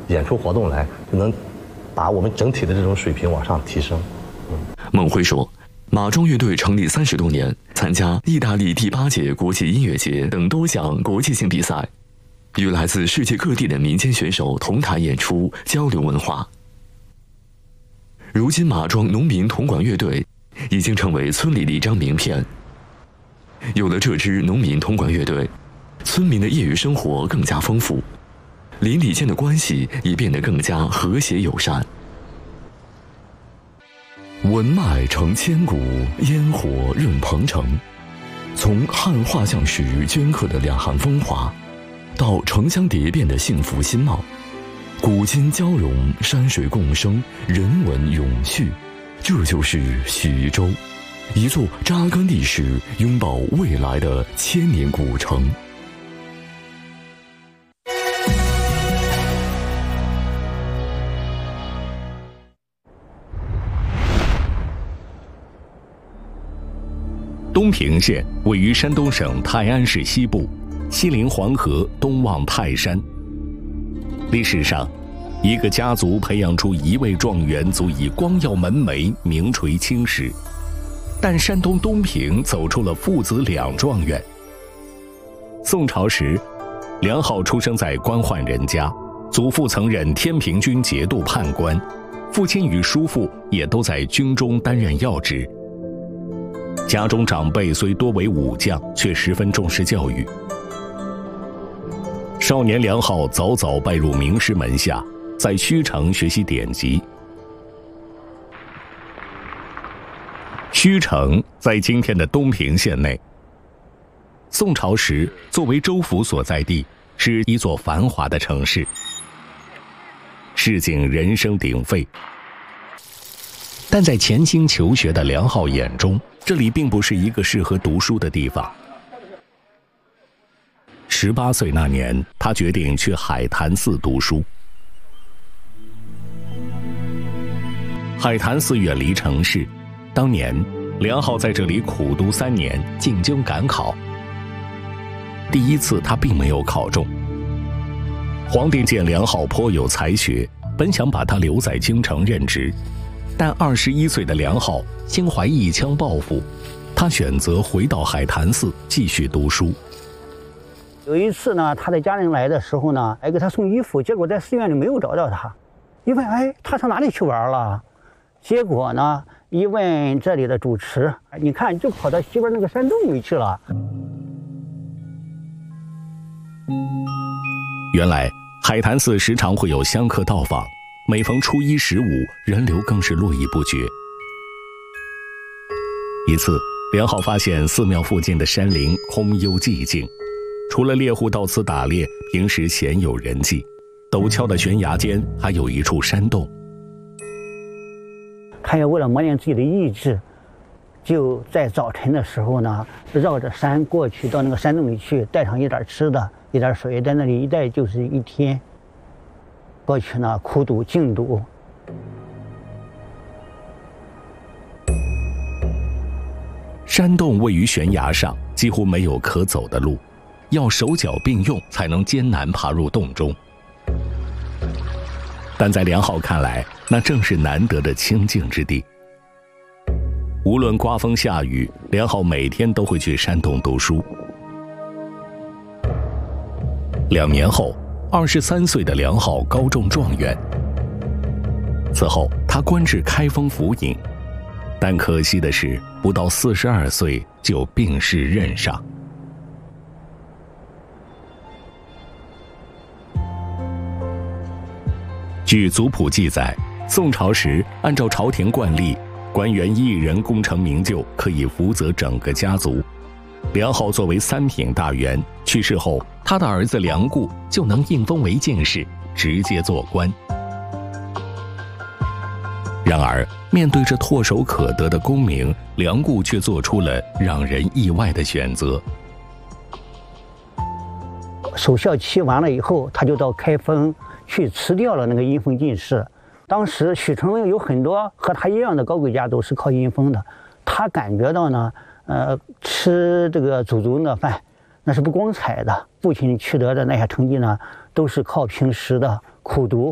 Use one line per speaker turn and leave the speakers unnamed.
演出活动来，就能把我们整体的这种水平往上提升。
孟辉说，马庄乐队成立30多年，参加意大利第8届国际音乐节等多项国际性比赛，与来自世界各地的民间选手同台演出，交流文化。如今，马庄农民铜管乐队已经成为村里的一张名片。有了这支农民铜管乐队，村民的业余生活更加丰富，邻里间的关系也变得更加和谐友善。文脉承千古，烟火润鹏城。从汉画像石镌刻的两汉风华，到城乡蝶变的幸福新貌，古今交融，山水共生，人文永续。这就是徐州，一座扎根历史、拥抱未来的千年古城。
东平县位于山东省泰安市西部，西临黄河，东望泰山。历史上，一个家族培养出一位状元足以光耀门楣、名垂青史。但山东东平走出了父子2状元。宋朝时，梁浩出生在官宦人家，祖父曾任天平军节度判官，父亲与叔父也都在军中担任要职。家中长辈虽多为武将，却十分重视教育。少年梁浩早早拜入名师门下，在虚城学习典籍。虚城在今天的东平县内。宋朝时，作为州府所在地，是一座繁华的城市，市井人声鼎沸。但在潜心求学的梁浩眼中，这里并不是一个适合读书的地方。18岁那年，他决定去海潭寺读书。海潭寺远离城市，当年梁浩在这里苦读3年，进京赶考。第一次他并没有考中。皇帝见梁浩颇有才学，本想把他留在京城任职，但21岁的梁浩心怀一腔抱负，他选择回到海潭寺继续读书。
有一次呢，他的家人来的时候呢，给他送衣服，结果在寺院里没有找到他。一问，他上哪里去玩了？结果呢，一问这里的主持，你看就跑到西边那个山洞里去了。
原来海潭寺时常会有香客到访，每逢初1、15，人流更是络绎不绝。一次，梁浩发现寺庙附近的山林空幽寂静，除了猎户到此打猎，平时鲜有人迹。陡峭的悬崖间还有一处山洞。
他也为了磨练自己的意志，就在早晨的时候呢，绕着山过去，到那个山洞里去，带上一点吃的，一点水，在那里一待就是1天。过去呢，苦读静读。
山洞位于悬崖上，几乎没有可走的路，要手脚并用才能艰难爬入洞中。但在梁浩看来，那正是难得的清静之地。无论刮风下雨，梁浩每天都会去山洞读书。2年后，23岁的梁浩高中状元。此后，他官至开封府尹，但可惜的是，不到42岁就病逝任上。据族谱记载，宋朝时按照朝廷惯例，官员一人功成名就，可以辅佐整个家族。梁浩作为3品大员，去世后，他的儿子梁固就能应封为进士，直接做官。然而，面对这唾手可得的功名，梁固却做出了让人意外的选择。
守孝期完了以后，他就到开封去辞掉了那个阴封进士。当时许城有很多和他一样的高贵家族是靠阴封的，他感觉到呢，吃这个祖宗的饭那是不光彩的。父亲取得的那些成绩呢，都是靠平时的苦读